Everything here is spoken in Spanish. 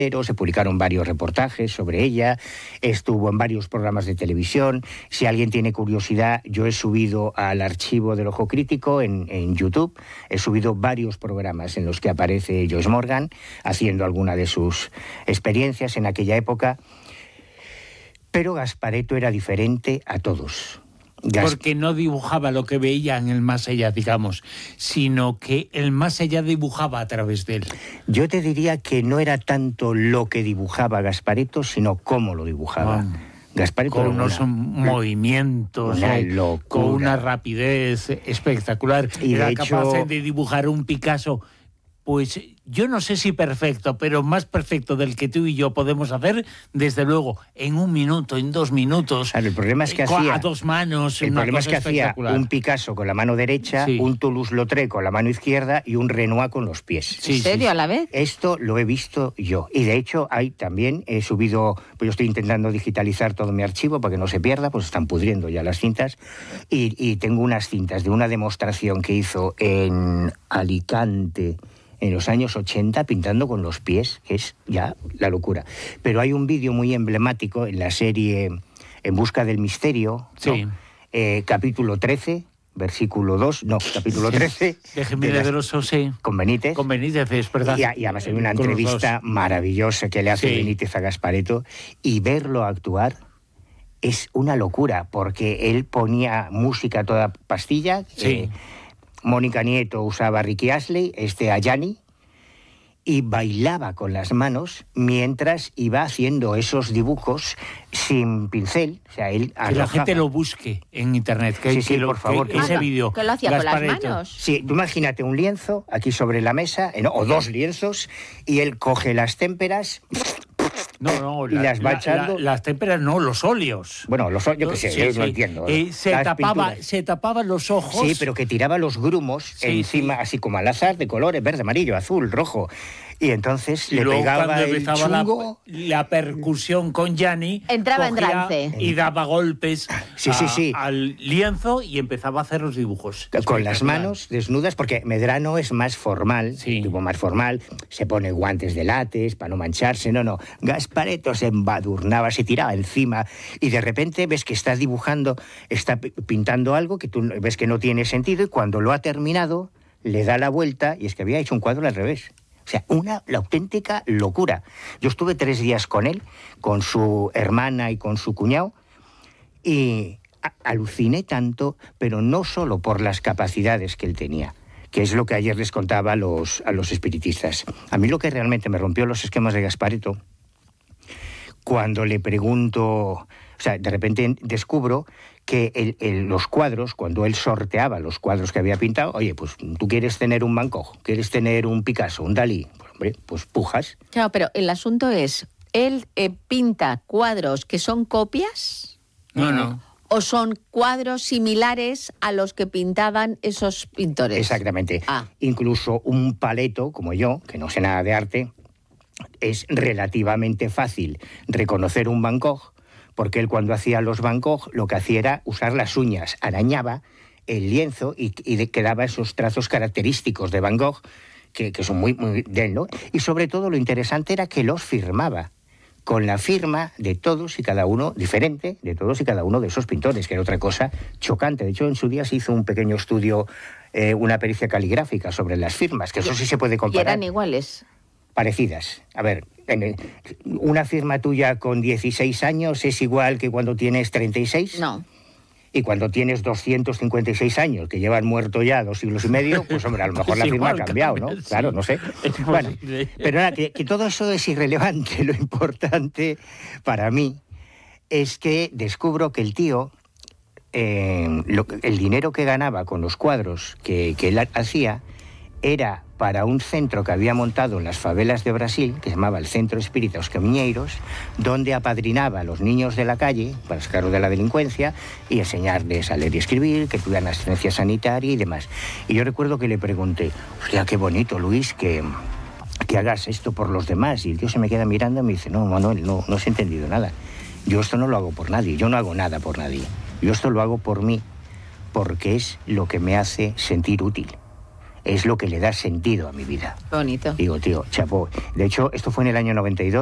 se publicaron varios reportajes sobre ella, estuvo en varios programas de televisión. Si alguien tiene curiosidad, yo he subido al archivo del Ojo Crítico en YouTube, he subido varios programas en los que aparece Joyce Morgan haciendo alguna de sus experiencias en aquella época. Pero Gasparetto era diferente a todos. Porque no dibujaba lo que veía en el más allá, digamos, sino que el más allá dibujaba a través de él. Yo te diría que no era tanto lo que dibujaba Gasparetto, sino cómo lo dibujaba. Gasparetto con unos movimientos, con una rapidez espectacular. Y era de capaz hecho, de dibujar un Picasso, pues yo no sé si perfecto, pero más perfecto del que tú y yo podemos hacer, desde luego, en 1 minuto, en 2 minutos. Claro, el problema es que hacía, a 2 manos. El problema es que hacía un Picasso con la mano derecha, un Toulouse-Lautrec con la mano izquierda y un Renoir con los pies. ¿En serio a la vez? Esto lo he visto yo. Y de hecho, también he subido, pues yo estoy intentando digitalizar todo mi archivo para que no se pierda, pues están pudriendo ya las cintas. Y tengo unas cintas de una demostración que hizo en Alicante en los años 80, pintando con los pies, que es ya la locura. Pero hay un vídeo muy emblemático en la serie En busca del misterio, ¿no? Capítulo 13, versículo 2, capítulo 13. De Jiménez del Oso, sí. Con Benítez. Con Benítez, es verdad. Y además hay una entrevista maravillosa que le hace Benítez a Gasparetto, y verlo actuar es una locura, porque él ponía música a toda pastilla. Mónica Nieto usaba a Ricky Astley, a Gianni, y bailaba con las manos mientras iba haciendo esos dibujos sin pincel. O sea, él que la gente lo busque en internet. Por favor. Ese vídeo. ¿Que lo hacía con las manos? Sí, tú imagínate un lienzo aquí sobre la mesa, o 2 lienzos, y él coge las témperas. Y las va echando. Las témperas no, los óleos. Bueno, los óleos, yo qué sé, yo no entiendo. Se tapaban los ojos. Sí, pero que tiraba los grumos encima, así como al azar, de colores, verde, amarillo, azul, rojo. Y entonces le pegaba el chungo. La percusión con Gianni, entraba en trance y daba golpes al lienzo y empezaba a hacer los dibujos. Con las manos desnudas, porque Medrano es más formal, tipo más formal, se pone guantes de látex para no mancharse, no. Gasparetto se embadurnaba, se tiraba encima, y de repente ves que está dibujando, está pintando algo que tú ves que no tiene sentido, y cuando lo ha terminado, le da la vuelta, y es que había hecho un cuadro al revés. O sea, la auténtica locura. Yo estuve 3 días con él, con su hermana y con su cuñado, y aluciné tanto, pero no solo por las capacidades que él tenía, que es lo que ayer les contaba a los espiritistas. A mí lo que realmente me rompió los esquemas de Gasparetto, cuando le pregunto, o sea, de repente descubro que los cuadros, cuando él sorteaba los cuadros que había pintado, oye, pues tú quieres tener un Van Gogh, quieres tener un Picasso, un Dalí, pues, hombre, pues pujas. Claro, pero el asunto es, ¿él pinta cuadros que son copias? No. ¿O son cuadros similares a los que pintaban esos pintores? Exactamente. Incluso un paleto, como yo, que no sé nada de arte, es relativamente fácil reconocer un Van Gogh, porque él cuando hacía los Van Gogh lo que hacía era usar las uñas, arañaba el lienzo y quedaba esos trazos característicos de Van Gogh que son muy, muy de él, ¿no? Y sobre todo lo interesante era que los firmaba con la firma de todos y cada uno, diferente de todos y cada uno de esos pintores, que era otra cosa chocante. De hecho, en su día se hizo un pequeño estudio, una pericia caligráfica sobre las firmas, que eso sí se puede comparar. ¿Y eran iguales? Parecidas. A ver, una firma tuya con 16 años es igual que cuando tienes 36. No. Y cuando tienes 256 años, que llevan muerto ya 2 siglos y medio, pues hombre, a lo mejor la firma ha cambiado, ¿no? Sí. Claro, no sé. Bueno, pero nada, que todo eso es irrelevante. Lo importante para mí es que descubro que el tío, el dinero que ganaba con los cuadros que él hacía, era para un centro que había montado en las favelas de Brasil, que se llamaba el Centro Espírita Os Caminheiros, donde apadrinaba a los niños de la calle para sacarlos de la delincuencia y enseñarles a leer y escribir, que tuvieran asistencia sanitaria y demás. Y yo recuerdo que le pregunté, hostia, qué bonito, Luis, que hagas esto por los demás. Y el tío se me queda mirando y me dice, no, Manuel, no has entendido nada. Yo esto no lo hago por nadie, yo no hago nada por nadie. Yo esto lo hago por mí, porque es lo que me hace sentir útil. es lo que le da sentido a mi vida. Bonito. Digo, tío, chapó. De hecho, esto fue en el año 92.